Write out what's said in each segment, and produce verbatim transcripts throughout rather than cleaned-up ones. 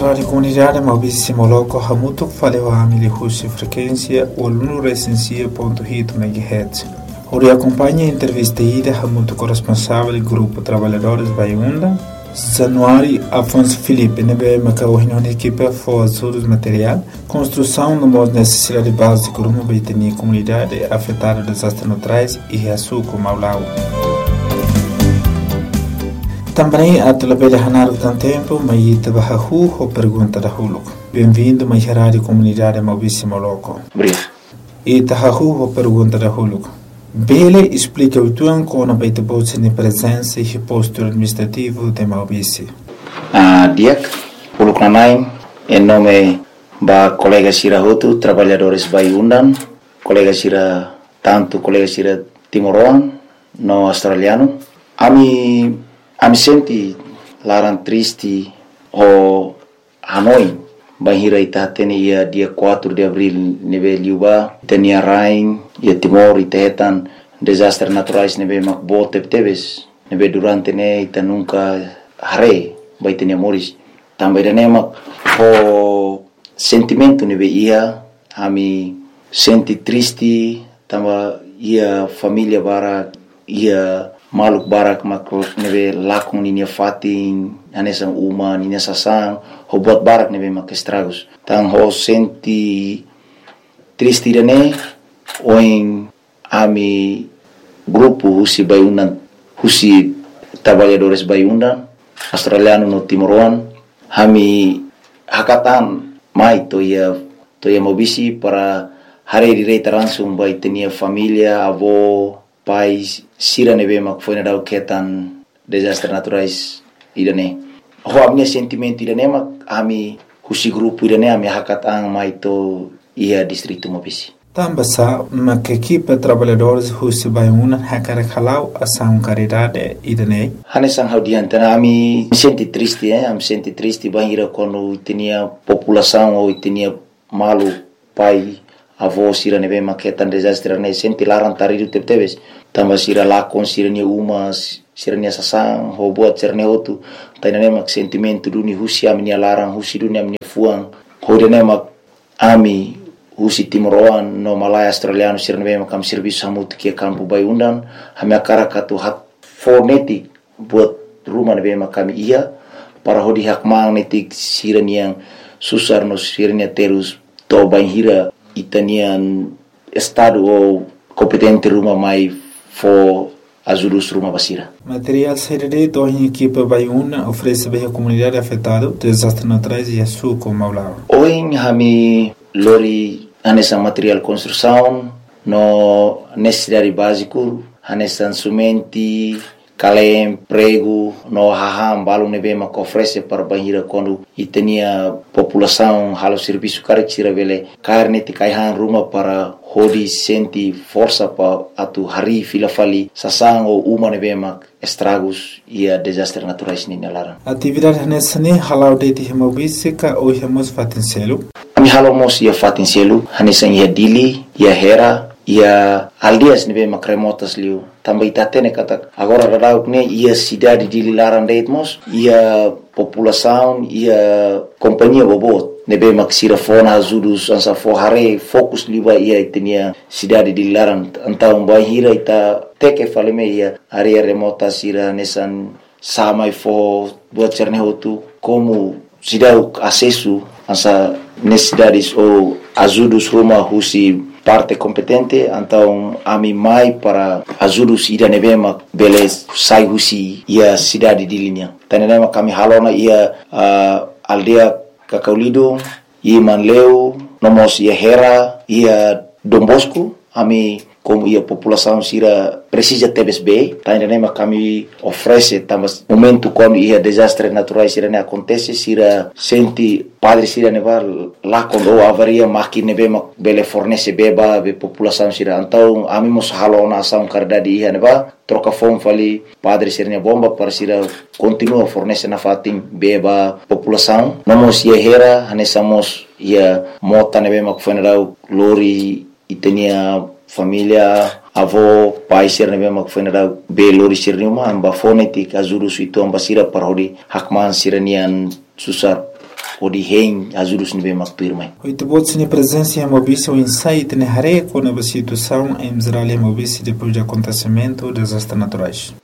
rádio comunidade Maurício Moloco Hamuto faleu a Amili Russi frequência oito recensia ponto oito megahertz. Ori acompanha a entrevista ida Hamuto corresponsável do grupo Trabalhadores Baiunda, Januário Afonso Felipe, nebe maca reunião de equipe for ajudos material, construção de uma necessidade básica uma baitania comunidade afetada desastres naturais e reaçuco Maulau. Também a telebelha Hanaro tem tempo, mas ita bahahu ou pergunta da Huluco. Bem-vindo mais à rádio comunidade Maurício Moloco. Obrigado. Ita hahu ou pergunta da Huluco. Bele explica o tuan com a baita bolsa de presença e postura administrativo de Maurício. Ah, Diak, Huluco Nanaim, em nome da colega Sira Hutu, trabalhadores Baiundan, colega Sira, tanto colega Sira Timoroan, no australiano. Ami Ami senti larang triste o Hanoi bahira ita teni ia dia quatro de abril nebe liuba tenia rain ia Timor ita hetan desastre naturais nebe makbo tebtebes nebe durante ne ita nunca hare bai tenia moris também dane mak o sentimento nebe ia ami senti triste tamba ia família bara ia maluk barak makro nebe lakung ninia fatin anesan uma ninia sasang ho buat barak nebe mak estragos tang ho senti triste dane oing ami grupo husi Baiundan husi trabalhadores Baiundan australiano no Timoroan hami hakatan mai to ia to ia mobisi para hari direita langsung bai tenia família avó pais sira nebe mak foi na dau ketan desastre naturais idane ho amnya sentimento idane mak ami husi grupo idane ami hakat ang mai to ia distrito Mobisi tambasa mak equipe trabalhadores husi Baiundan hakara khalau asam caridade idane hanesang haudian tana ami senti triste eh am senti triste bahira quando tinha população ou tinha malu pai avó sira nebe maketan desastre ne senti larang taridu tebtebes tamba sira lakon sira ni uma sira ni sasang ho buat cerne hotu tainane mak sentimento duni husi ami larang husi duni ami fuang ho dene mak ami husi Timoroan no Malaya australiano sira nebe makam serviço hamut ke kampu Baiundan hami akara katu hak fonetik buat rumah nebe makam ia para hodi hak mang netik sira yang susar no sira ni terus to banhira itanian estado ou competente rumah mai for ajudus rumah basira. Material serede to em equipe Baiundan oferece bem a comunidade afetada desastres naturais e açúcar como Maulau. Oin hami lori anessa material construção no necessidade básico anessa sumenti kalem prego no haham balung nebe mak oferece para banhira quando itania população halo serviço caractira vele carne ti kaihan rumah para hodi senti força pa atu hari fila fali sasang o uma nebe mak estragos ia desastre naturais ni nalarang atividade nessa ne halau de ti Maurício ka o hemos fatincelo ami halo mos ia fatincelo hanesa ia dili ia hera ia aldias nebe mak remotas liu também tatene kata agora radauk ne ia cidade de Lilaran Deitmos ia população ia companhia bobot nebe mak sira fona azudus ansa fo hare fokus liba ia tenia cidade de Lilaran antau bahira ita teke faleme ia area remota sira nesan samai fo buat cerne hotu como cidade acesso ansa necessidades ou azudus rumah husi parte competente então ami mai para ajudus ida nebema beles sai husi ia cidade de linha tanema kami halona ia uh, aldea Kakaulido ia Manleu nomos ia Hera ia Dom Bosco ami como ia população sira precisa tebes bem tanema kami oferece tamas momento quando ia desastre naturais sira ne acontece sira senti padre sira neva lá quando avaria máquina nebe bele fornece beba be população sira então ami mos halona ação cardade ia neva troca fome fali padre sira ne bomba para sira continua fornece na fatim beba população nomos ia Hera hanesamos ia mota nebe mak funeral lori itenia família avó pai ser nebe mak funeral be lori sir numa amba fonetik azuru suitu amba sira parodi hakman siranian susar fodi hen ajudos nebe makpirmai. Oito bots ni presença em Mobice o insight ne hare com a situação em Israel e Mobice depois do acontecimento dos desastres naturais.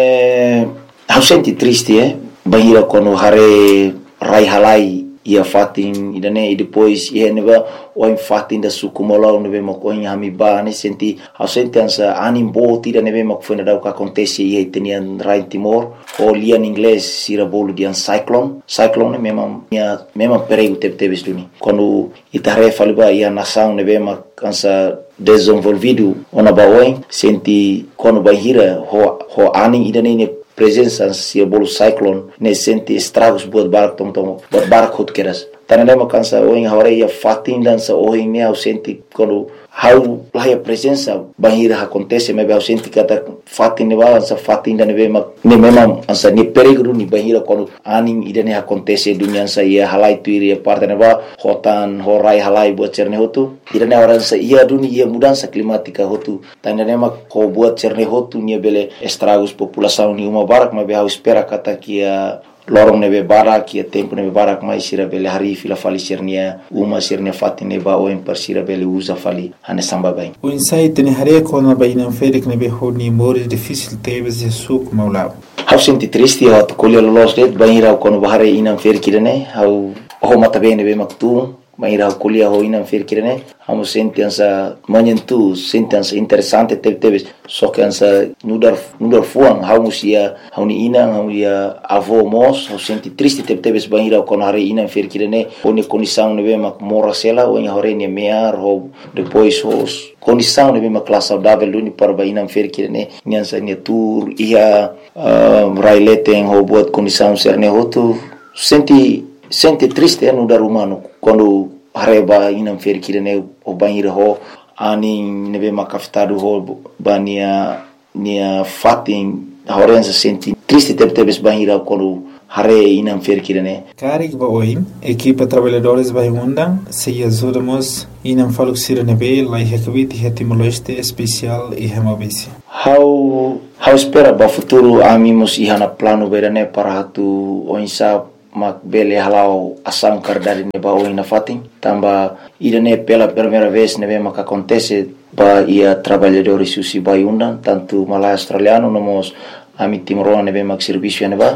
É, eu senti triste, é, bahira quando hare rai halai ia fatin idane e depois ia neba o fatin da sukumola nebe makoin hamiba ne senti eu senti ansa animbo tira nebe makfuna da o que acontece ia tenian rai Timor o lia em inglês sira bolo de cyclone cyclone mesmo minha mesmo perigo teve teve duni quando itare faliba ia nação nebe mak ansa desenvolvido ona baoin senti quando bahira ho ho ani idane ne presença se bolo cyclone ne senti estragos buat barak tom tom buat barak hot keras tanane makansa oin hore ia fatin dança oin ne au senti quando how lá a presença bahira acontece mas eu senti kata fatin ne balança fatin ne be mak ne memang ansa ni perigo ni bahira quando aning idane acontece dunia sa ia halai tuiri parte ne ba hotan horai halai buat cerne hotu idane orang sa ia dunia ia mudança climática hotu tanane mak ko buat cerne hotu ni bele estragos população ni uma barak mas eu espera kata kia lorong nebe barak ia tempo nebe barak mai sira bele hari fila fali sirnia uma sirnia fatine ba o per sira bele usa fali ane samba bem o insight ne hare com a baina ferik nebe honi mores difícil teve se suco maulao eu senti triste eu colher los det baira quando bahare inam ferkirene eu o mata bem nebe maktu baira colher ho inam ferkirene amo senti ansa manhentu senti ansa interessante teve teve só que ansa nudar nudar fuang hau musia hau ni ina hau ia avô mos hau senti triste teve teve baira quando hare inam ferkirene oni condição nebe mak mora sela o em hore ni mear ho depois os condição nebe mak classe saudável luni para baina ferkirene nyansa ni tour ia railete ho buat condição serne hotu senti senti triste no dar humano quando hareba inam ferkirene o banheiro ho ani nebe makafitado ho bania nia fatin horenza senti triste teve teve banheiro quando hare inam ferkirene Karik ba oin equipa trabalhadores vai undang se ajudamos inam faluxira nebe lai hekvit hetimoleste especial e hemabisi how how espera ba futuro amimos ihana plano berane para hatu oinsa mak bele halau asam kardari ne ba oina fatin tamba idane pela primeira vez nebe mak acontece ba ia trabalhadores susi ba undang tanto malai australiano nomos ami timoro nebe mak serviço ne ba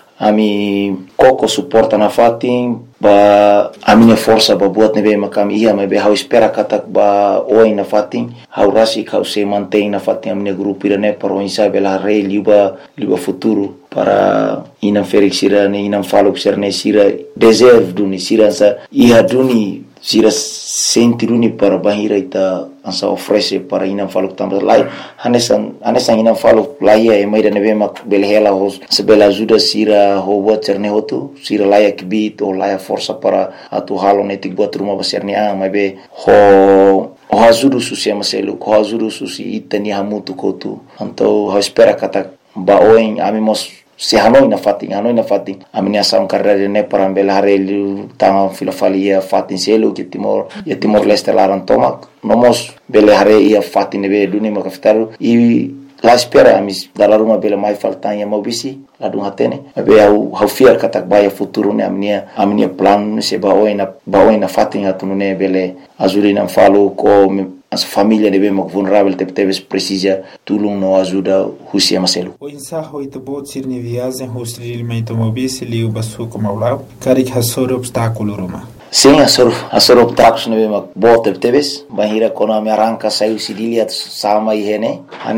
ami koko suporta na fatin ba a minha força ba buat nebe makam ia mas be hau espera katak ba oi na fatin hau rasi kau se mantém na fatin a minha grupo irane para insa bela rei liba liba futuro para inam felix sira ne inam falo sira ne sira deserve duni sira sa ia duni sira senti duni para bahira ita ansa oferece para inam falo também lai hanesan hanesan inam falo lai e mai nebe mak bela hela hos se bela ajuda sira ho buat cerne hotu sira lai akbit o lai força para atu halo netik buat rumah besarnya ah mas be ho ho ajuda susi maselu ho ajuda susi itani hamutu kotu então ho espera kata ba oin amimos se hanoi na fatin hanoi na fatin amnia saun carreira ne para bela harelu tanga filofalia fatin selu que timor e timor leste laran tomak nomos bela hare ia fatin be duni makaftaru e la espera amis dalam rumah bela mai faltanya mau bisi ladung hatene be au hau fiar katak baya futuro ne amnia amnia plan se baoina baoina fatin atunune bele azurina falo ko as família de bem vulnerável te teves precisa tulung no ajuda husia maselu o insaho ito bot sir ni viagem hostil meito mobisi liu basu como aulau karik hasor obstáculo roma sim asor asor obstáculos ne bem bot te teves bahira kona me arranca saiu sidilia sama ihene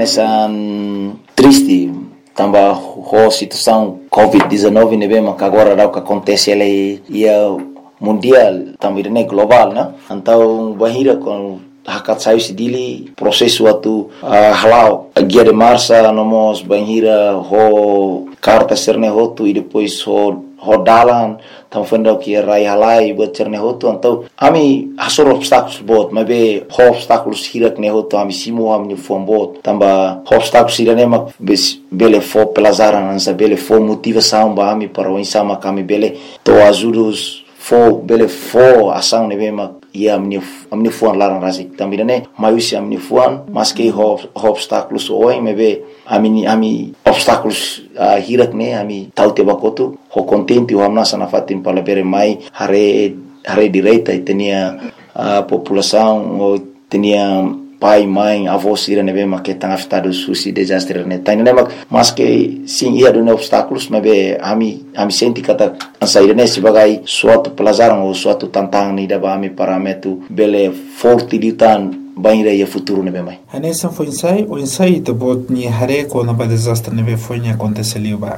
anesan triste tamba ho situação covid dezenove ne bem agora dá o que acontece ele ia mundial também ne global na então bahira com hakat sayu sidili proses suatu uh, halau guia de marcha nomos banhira ho carta serne hotu e depois ho rodalan tam fenda que rai halai buat cerne hotu então ami asor obstáculos bot mas be ho obstáculos hirak ne hotu ami simo ami fom bot tamba obstáculos irane mak bele fo pelazaran ansa bele fo motivação ba ami para o insama kami bele to ajudos fo bele fo ação ne be mak ia amin'ny amin'ny foan laran razik tambirane maiusi amin'ny foan maske ho obstáculos oi mebe ami ami obstáculos uh, hirak ne ami taute bakotu ho contente o amnasa na fatin palabere mai hare hare direita itenia a população o tenia pai mãe avós ira nebe maketang afetado susi desastre ne tainene mak maske sim ia do obstáculos mebe ami ami senti kata ansaire ne sebagai suatu pelajaran ou suatu tantangan ni daba ami parametu bele forte ditan banira ia futuro nebe mai hanesa foi ensai o ensai to bot ni hare ko na ba desastre nebe foi ni aconteceu ba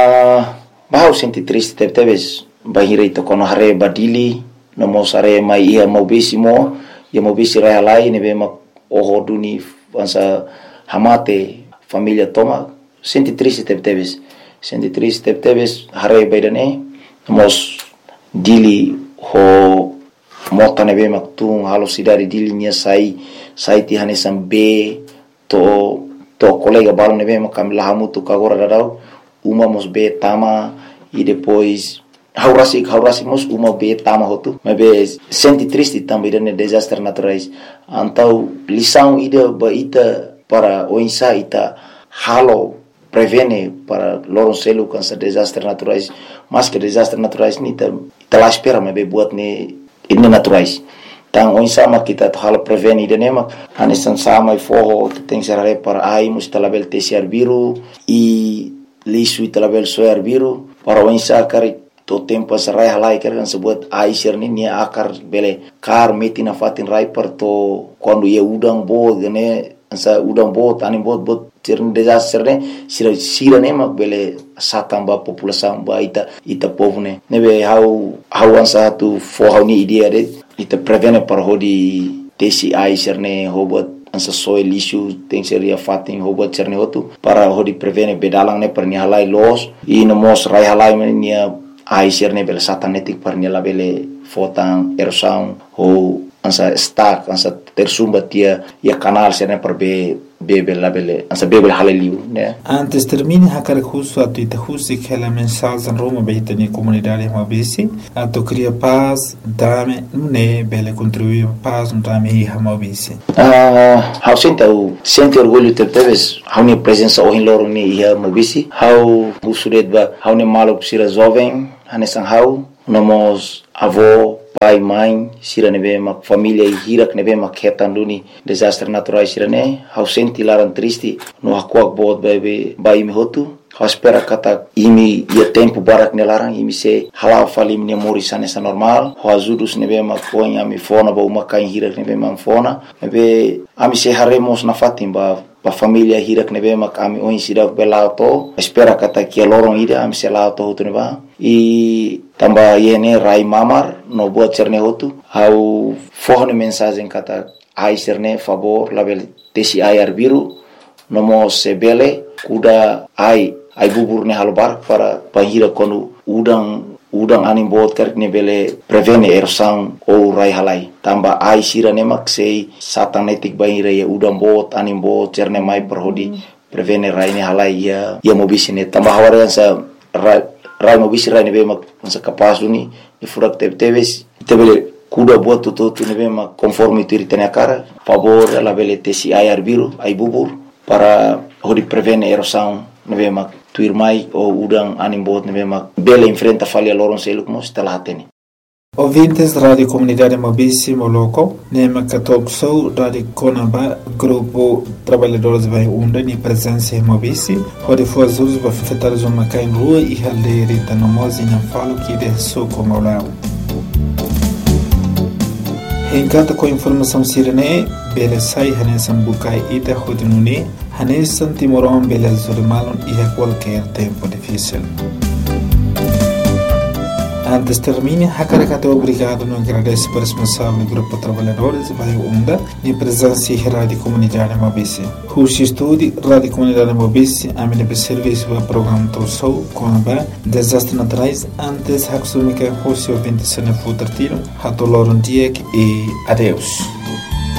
ah ba senti triste teve teves banira to kono hare badili no mosare mai ia mobisimo ia mobisi rai lai nebe mak oho duni ansa hamate família toma senti triste teve teves senti triste teve teves hare baidane mos dili ho mota nebe mak tung halo sidari dili nia sai sai ti hanesam be to to colega balo nebe mak kam lahamutu kagora dadau uma mos be tama e depois haurasi haurasi mos uma be tama hotu mebe senti triste também dane desastre naturais antau lição ida baita para o insa ita halo prevene para loron selu cansa desastre naturais mas que desastre naturais ni ta ita la espera mebe buat ne ini naturais tang o insa ma kita halo prevene ida nema anesan sama e forro tem serare para ai mus talabel tesiar biru e lisu talabel soar biru para o insa kari to tempo sarai halai kan sebut aisir ni nia akar bele kar metina fatin rai per to quando ia udang bo gane sa udang bo tani bot bot tirn desastre ne sira sira ne mak bele satamba população ba ita ita povne nebe how how ansa tu for how ni idea de ita prevene par hodi tesi aisir ne hobot ansa soil issue tem seria fatin hobot cerne hotu para hodi prevene bedalang ne per ni halai los i no mos rai halai nia aisir ne bele satanetik par ni la bele fotang erosão ou ansa stack ansa tersumba tia ia canal serne per be bebe la bele ansa bebe haleliu né antes termine hakar justo a tu te justi que la mensagem en Roma be teni comunidade mabisi a to cria paz dame ne bele contribuir paz no dame hi mabisi ah how senta o sente orgulho te teves how ni presença o in loro ni hi mabisi how usuret ba how ni malo sira jovem hanesan how nomos avô pai mãe sira nebe mak família e hirak nebe mak hetanduni desastre naturais sira ne how senti laran triste no hakuak bot bebe bai mi hotu how espera kata imi ia tempo barak ne larang imi se halau falim ne morisane sa normal how azudus nebe mak poin ami fona ba uma kain hirak nebe mak fona nebe ami se haremos na fatim ba pa família hirak nebe mak ami oin sidak belauto espera kata kia lorong ida ami se lauto hotu neba e tamba yene rai mamar no buat cerne hotu how forne mensagem kata ai cerne favor label tesi ayar biru nomo sebele kuda ai ai bubur ne halbar para pahira konu udang udang anim bot kerk ne bele prevene erosang ou rai halai tamba ai sira ne mak sei satanetik bahira ya udang bot anim bot cerne mai perhodi prevene rai ne halai ya ya mobisine tamba hawarian sa rai rai mobisi rai ne be mak sa kapas duni ni furak te teves tebele kuda buat tutu tu ne be mak conforme tu ritene cara favor la bele tesi ayar biru ai bubur para hodi prevene erosang ne be mak tuir mai o udang anim bot ne be mak bele enfrenta falha loron seluk mos talateni ouvintes da Rádio Comunidade Mabisi Moloko, Nema Katok Sou, Rádio Conaba, Grupo Trabalhadores Vai Unda, ni presença em Mabisi, onde foi as usos para afetar os homens em rua e halderita no moz e não falo que de sou como lá. Encanta com informação sirene, bele sai hanesan bukai ita hodinune, hanesan timoron bele zurimalon e a qualquer tempo difícil. Antes termine, Hakarakato obrigado no agradece para o responsável do Grupo Trabalhadores Vai Unda e presença em Rádio Comunidade Mabisi. Rushi Estúdio, Rádio Comunidade Mabisi, a minha serviço para o programa Torsou, Conaba, Desastres Naturais, antes Haksumika Rushi ouvinte se ne futartiro, Hatoloron Diek e adeus.